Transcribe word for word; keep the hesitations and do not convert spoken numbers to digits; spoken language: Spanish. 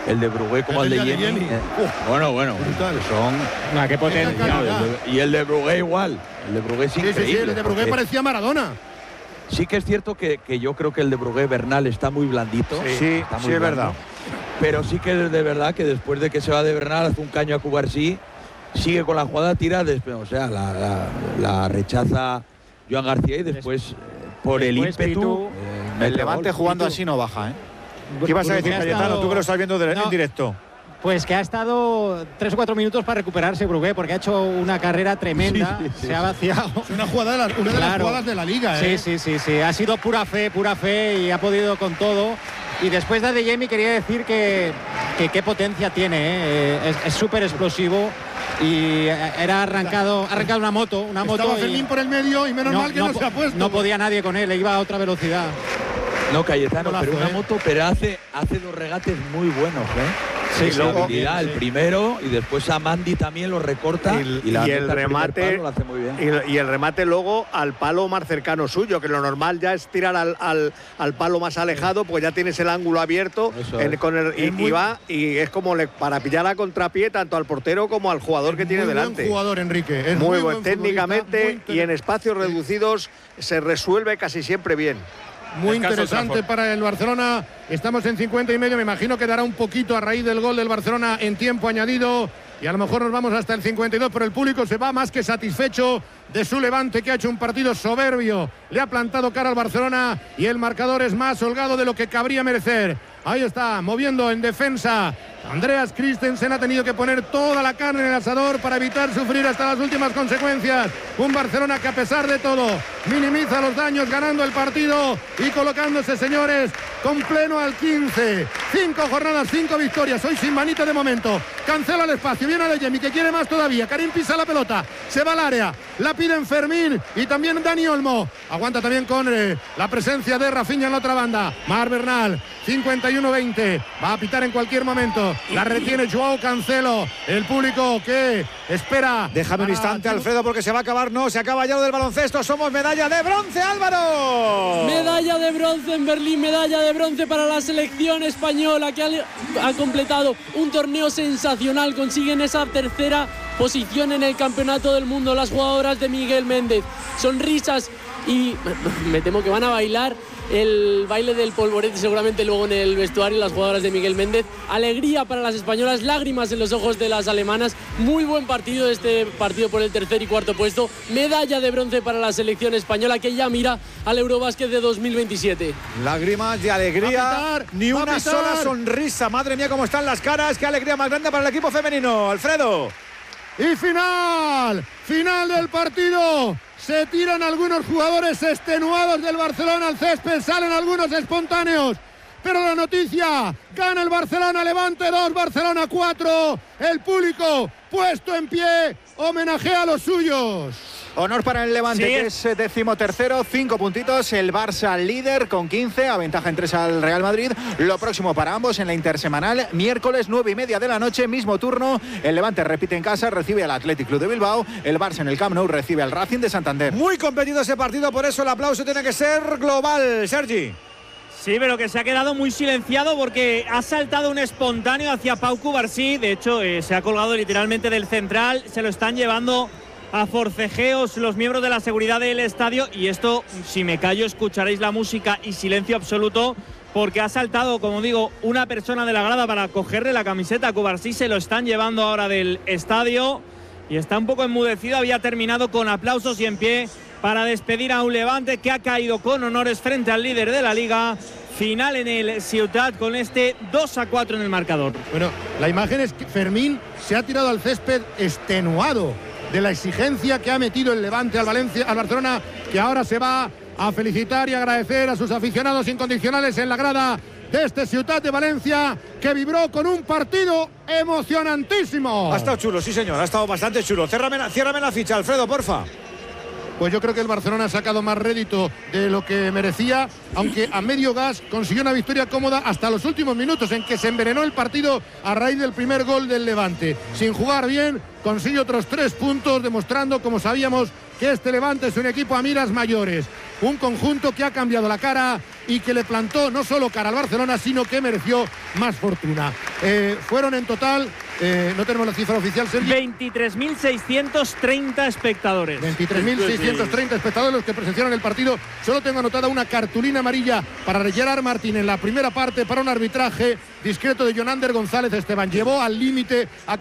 el de Brugué como el, el de Yemi. Eh, bueno, bueno, son... Ah, qué potencia. Y el de Brugué igual. El de Brugué es increíble. Sí, sí, sí, el de Brugué parecía Maradona. Sí que es cierto que, que yo creo que el de Brugué Bernal está muy blandito. Sí, está muy sí, es blando. verdad. Pero sí que es de verdad que después de que se va de Bernal hace un caño a Cubarsí, sigue con la jugada, tira, después, o sea, la, la, la rechaza Joan García y después, por el después, ímpetu... Pitu, eh, El Levante gol, jugando Pitu. así no baja, ¿eh? ¿Qué vas a decir, Ha Cayetano? estado- Tú que lo estás viendo de- No. en directo. Pues que ha estado tres o cuatro minutos para recuperarse Brugué, porque ha hecho una carrera tremenda, Sí, sí, sí, se ha sí. vaciado. Es una, jugada de la- una de las Claro. jugadas de la Liga, Sí, ¿eh? sí, sí, sí. Ha sido pura fe, pura fe y ha podido con todo. Y después de Adeyemi quería decir que que qué potencia tiene, ¿eh? Es súper explosivo y era arrancado, ha arrancado una moto, una moto. Estaba y Fermín por el medio y menos mal que no, po- se ha puesto. no podía nadie con él, le iba a otra velocidad. No, Cayetano, Golazo, pero una ¿eh? moto, pero hace, hace dos regates muy buenos, ¿eh? Sí, Sí, sí, la luego- habilidad, el sí. primero, y después a Mandy también lo recorta. Y, la y mete el al primer remate palo, lo hace muy bien. y, y el remate luego al palo más cercano suyo, que lo normal ya es tirar al, al, al palo más alejado, pues ya tienes el ángulo abierto Eso en- es. con el- y, Es muy- y va y es como le- para pillar a contrapié tanto al portero como al jugador que tiene Muy delante. buen jugador, Enrique. Es muy, muy buen buen técnicamente futbolista, y muy en espacios reducidos se resuelve casi siempre bien. Muy Descanso interesante Trafford. para el Barcelona. Estamos en cincuenta y medio. Me imagino que dará un poquito a raíz del gol del Barcelona en tiempo añadido. Y a lo mejor nos vamos hasta el cincuenta y dos, pero el público se va más que satisfecho de su Levante, que ha hecho un partido soberbio. Le ha plantado cara al Barcelona y el marcador es más holgado de lo que cabría merecer. Ahí está, moviendo en defensa. Andreas Christensen ha tenido que poner toda la carne en el asador para evitar sufrir hasta las últimas consecuencias. Un Barcelona que a pesar de todo minimiza los daños ganando el partido y colocándose, señores, con pleno al quince. Cinco jornadas, cinco victorias. Hoy sin manita de momento. Cancela el espacio. Viene Adeyemi, que quiere más todavía. Karim pisa la pelota. Se va al área. La piden Fermín y también Dani Olmo. Aguanta también con eh, la presencia de Rafinha en la otra banda. Mar Bernal. cincuenta y uno veinte. Va a pitar en cualquier momento. La retiene Joao Cancelo. El público que espera. Déjame un para- instante, Alfredo, porque se va a acabar. No, se acaba ya lo del baloncesto. Somos medalla de bronce, Álvaro. Medalla de bronce en Berlín, medalla de bronce para la selección española que ha, ha completado un torneo sensacional. Consiguen esa tercera posición en el campeonato del mundo las jugadoras de Miguel Méndez. Sonrisas y me temo que van a bailar el baile del polvorete seguramente luego en el vestuario las jugadoras de Miguel Méndez. Alegría para las españolas, lágrimas en los ojos de las alemanas. Muy buen partido este partido por el tercer y cuarto puesto. Medalla de bronce para la selección española que ya mira al Eurobásquet de dos mil veintisiete. Lágrimas de alegría, Va a pitar, ni va a una pitar. sola sonrisa. Madre mía, cómo están las caras. Qué alegría más grande para el equipo femenino. Alfredo. Y final, final del partido. Se tiran algunos jugadores extenuados del Barcelona al césped, salen algunos espontáneos. Pero la noticia, gana el Barcelona, Levante dos, Barcelona cuatro. El público puesto en pie, homenajea a los suyos. Honor para el Levante, Sí. que es eh, decimotercero, cinco puntitos. El Barça líder con quince, a ventaja en tres al Real Madrid. Lo próximo para ambos en la intersemanal, miércoles nueve y media de la noche, mismo turno. El Levante repite en casa, recibe al Athletic Club de Bilbao. El Barça en el Camp Nou recibe al Racing de Santander. Muy competido ese partido, por eso el aplauso tiene que ser global, Sergi. Sí, pero que se ha quedado muy silenciado porque ha saltado un espontáneo hacia Pau Cubarsí. De hecho, eh, se ha colgado literalmente del central. Se lo están llevando a forcejeos los miembros de la seguridad del estadio. Y esto, si me callo, escucharéis la música y silencio absoluto, porque ha saltado, como digo, una persona de la grada para cogerle la camiseta a Cubarsí. Se lo están llevando ahora del estadio y está un poco enmudecido. Había terminado con aplausos y en pie para despedir a un Levante que ha caído con honores frente al líder de la liga. Final en el Ciutat con este dos a cuatro en el marcador. Bueno, la imagen es que Fermín se ha tirado al césped extenuado de la exigencia que ha metido el Levante al Valencia, al Barcelona, que ahora se va a felicitar y agradecer a sus aficionados incondicionales en la grada de este Ciutat de Valencia, que vibró con un partido emocionantísimo. Ha estado chulo, sí señor, ha estado bastante chulo. Ciérrame la, ciérrame la ficha, Alfredo, porfa. Pues yo creo que el Barcelona ha sacado más rédito de lo que merecía, aunque a medio gas consiguió una victoria cómoda hasta los últimos minutos en que se envenenó el partido a raíz del primer gol del Levante. Sin jugar bien, consigue otros tres puntos, demostrando, como sabíamos, que este Levante es un equipo a miras mayores. Un conjunto que ha cambiado la cara y que le plantó no solo cara al Barcelona, sino que mereció más fortuna. Eh, fueron en total, eh, no tenemos la cifra oficial, Sergio. veintitrés mil seiscientos treinta espectadores. veintitrés mil seiscientos treinta espectadores los que presenciaron el partido. Solo tengo anotada una cartulina amarilla para Gerard Martín en la primera parte para un arbitraje discreto de Jonander González Esteban. Llevó al límite a